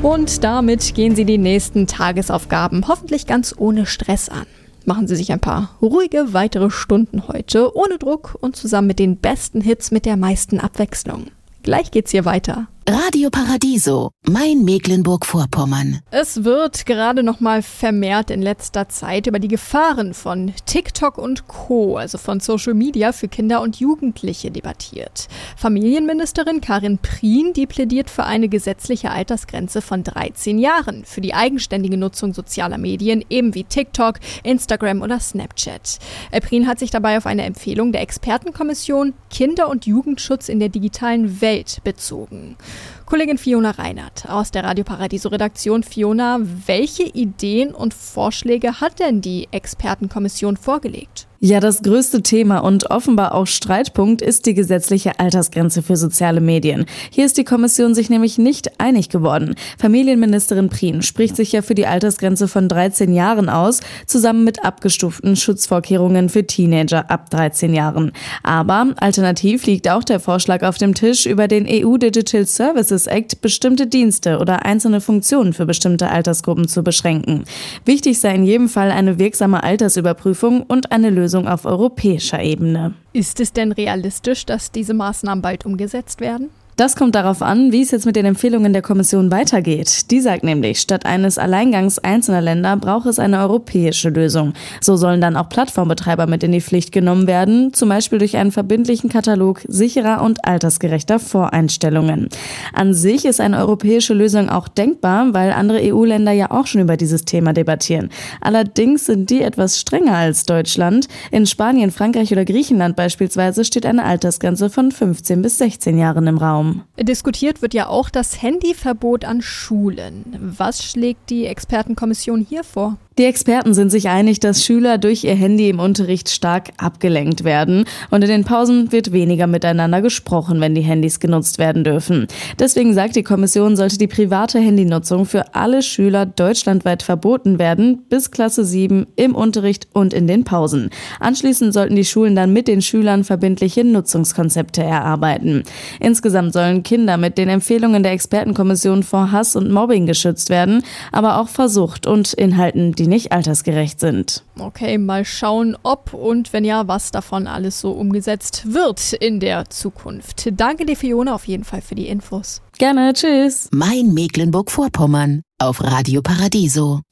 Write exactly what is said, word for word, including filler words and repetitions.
Und damit gehen Sie die nächsten Tagesaufgaben hoffentlich ganz ohne Stress an. Machen Sie sich ein paar ruhige weitere Stunden heute, ohne Druck und zusammen mit den besten Hits mit der meisten Abwechslung. Gleich geht's hier weiter. Radio Paradiso, mein Mecklenburg-Vorpommern. Es wird gerade noch mal vermehrt in letzter Zeit über die Gefahren von TikTok und Co., also von Social Media für Kinder und Jugendliche, debattiert. Familienministerin Karin Prien, die plädiert für eine gesetzliche Altersgrenze von dreizehn Jahren für die eigenständige Nutzung sozialer Medien, eben wie TikTok, Instagram oder Snapchat. Prien hat sich dabei auf eine Empfehlung der Expertenkommission Kinder- und Jugendschutz in der digitalen Welt bezogen. Kollegin Fiona Reinert aus der Radio Paradiso-Redaktion. Fiona, welche Ideen und Vorschläge hat denn die Expertenkommission vorgelegt? Ja, das größte Thema und offenbar auch Streitpunkt ist die gesetzliche Altersgrenze für soziale Medien. Hier ist die Kommission sich nämlich nicht einig geworden. Familienministerin Prien spricht sich ja für die Altersgrenze von dreizehn Jahren aus, zusammen mit abgestuften Schutzvorkehrungen für Teenager ab dreizehn Jahren. Aber alternativ liegt auch der Vorschlag auf dem Tisch, über den E U Digital Services Act bestimmte Dienste oder einzelne Funktionen für bestimmte Altersgruppen zu beschränken. Wichtig sei in jedem Fall eine wirksame Altersüberprüfung und eine Lösung auf europäischer Ebene. Ist es denn realistisch, dass diese Maßnahmen bald umgesetzt werden? Das kommt darauf an, wie es jetzt mit den Empfehlungen der Kommission weitergeht. Die sagt nämlich, statt eines Alleingangs einzelner Länder braucht es eine europäische Lösung. So sollen dann auch Plattformbetreiber mit in die Pflicht genommen werden, zum Beispiel durch einen verbindlichen Katalog sicherer und altersgerechter Voreinstellungen. An sich ist eine europäische Lösung auch denkbar, weil andere E U-Länder ja auch schon über dieses Thema debattieren. Allerdings sind die etwas strenger als Deutschland. In Spanien, Frankreich oder Griechenland beispielsweise steht eine Altersgrenze von fünfzehn bis sechzehn Jahren im Raum. Diskutiert wird ja auch das Handyverbot an Schulen. Was schlägt die Expertenkommission hier vor? Die Experten sind sich einig, dass Schüler durch ihr Handy im Unterricht stark abgelenkt werden und in den Pausen wird weniger miteinander gesprochen, wenn die Handys genutzt werden dürfen. Deswegen sagt die Kommission, sollte die private Handynutzung für alle Schüler deutschlandweit verboten werden, bis Klasse sieben im Unterricht und in den Pausen. Anschließend sollten die Schulen dann mit den Schülern verbindliche Nutzungskonzepte erarbeiten. Insgesamt sollen Kinder mit den Empfehlungen der Expertenkommission vor Hass und Mobbing geschützt werden, aber auch vor Sucht und Inhalten, die nicht altersgerecht sind. Okay, mal schauen, ob und wenn ja, was davon alles so umgesetzt wird in der Zukunft. Danke dir, Fiona, auf jeden Fall für die Infos. Gerne, tschüss. Mein Mecklenburg-Vorpommern auf Radio Paradiso.